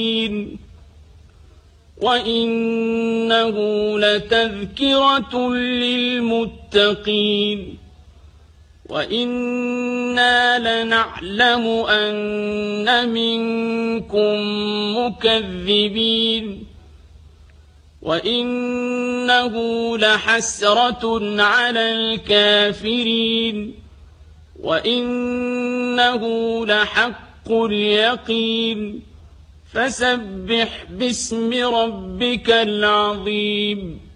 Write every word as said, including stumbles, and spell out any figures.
وإنه لتذكرة للمتقين وإنا لنعلم أن منكم مكذبين وإنه لحسرة على الكافرين وإنه لحق اليقين فسبح باسم ربك العظيم.